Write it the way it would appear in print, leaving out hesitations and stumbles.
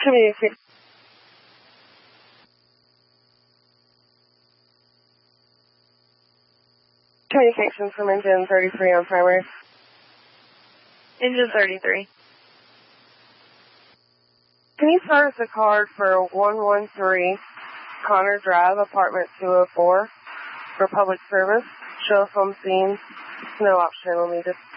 Communicate. Communications from engine 33 on primary. Engine 33. Can you service a card for 113 Connor Drive, apartment 204 for public service? Show us on scene. No option will needed.